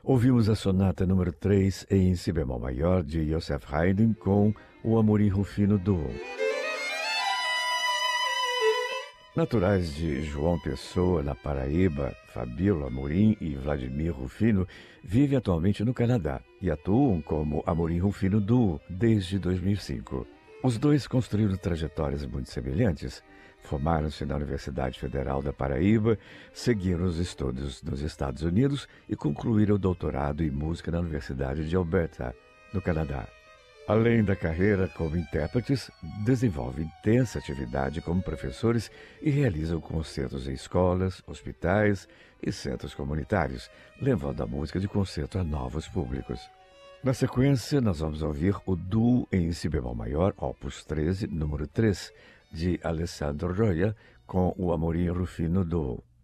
Ouvimos a sonata número 3 em si bemol maior de Joseph Haydn com o Amorim Rufino Duo. Naturais de João Pessoa, na Paraíba, Fabíola Amorim e Vladimir Rufino vivem atualmente no Canadá e atuam como Amorim Rufino Duo desde 2005. Os dois construíram trajetórias muito semelhantes. Formaram-se na Universidade Federal da Paraíba, seguiram os estudos nos Estados Unidos e concluíram o doutorado em música na Universidade de Alberta, no Canadá. Além da carreira como intérpretes, desenvolvem intensa atividade como professores e realizam concertos em escolas, hospitais e centros comunitários, levando a música de concerto a novos públicos. Na sequência, nós vamos ouvir o duo em si bemol maior, opus 13, número 3, de Alessandro Roya, com o Amorim Rufino Duo.